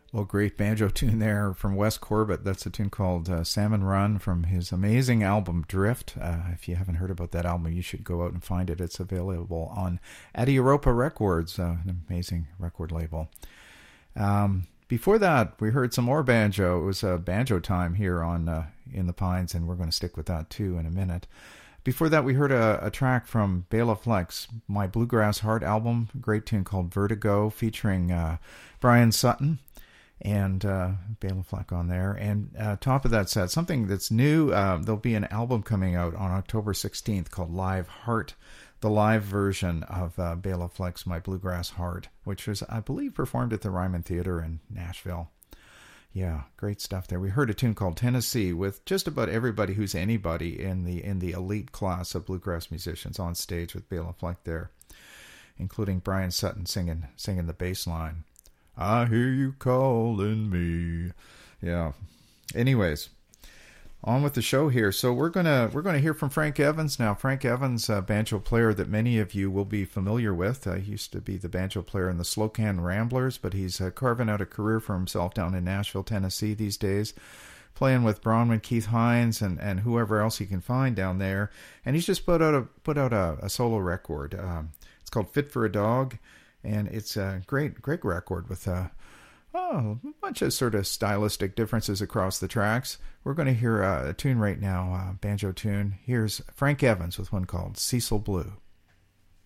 Well, great banjo tune there from Wes Corbett. That's a tune called Salmon Run from his amazing album Drift. If you haven't heard about that album, you should go out and find it. It's available on Adi Europa Records, an amazing record label. Before that, we heard some more banjo. It was banjo time here on In the Pines, and we're going to stick with that too in a minute. Before that, we heard a track from Bela Fleck's My Bluegrass Heart album, a great tune called Vertigo, featuring Brian Sutton and Bela Fleck on there. And top of that set, something that's new, there'll be an album coming out on October 16th called Live Heart, the live version of Bela Fleck's My Bluegrass Heart, which was, I believe, performed at the Ryman Theater in Nashville. Yeah, great stuff there. We heard a tune called Tennessee with just about everybody who's anybody in the elite class of bluegrass musicians on stage with Bela Fleck there, including Brian Sutton singing the bass line. I hear you calling me. Yeah. Anyways, on with the show here. So we're gonna hear from Frank Evans now. Frank Evans, a banjo player that many of you will be familiar with. He used to be the banjo player in the Slocan Ramblers, but he's carving out a career for himself down in Nashville, Tennessee these days, playing with Bronwyn, Keith Hines, and whoever else he can find down there. And he's just put out a solo record. It's called Fit for a Dog, and it's a great record with a bunch of sort of stylistic differences across the tracks. We're going to hear a tune right now, a banjo tune. Here's Frank Evans with one called Cecil Blue.